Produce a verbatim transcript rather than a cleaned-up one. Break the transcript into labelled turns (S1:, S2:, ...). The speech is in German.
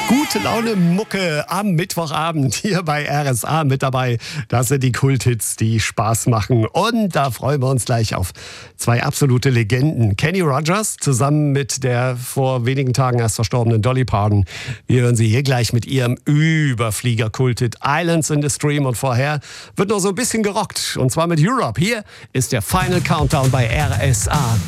S1: Gute Laune Mucke am Mittwochabend hier bei R S A mit dabei. Das sind die Kulthits, die Spaß machen. Und da freuen wir uns gleich auf zwei absolute Legenden. Kenny Rogers zusammen mit der vor wenigen Tagen erst verstorbenen Dolly Parton. Wir hören sie hier gleich mit ihrem Überflieger-Kulthit Islands in the Stream. Und vorher wird noch so ein bisschen gerockt. Und zwar mit Europe. Hier ist der Final Countdown bei R S A.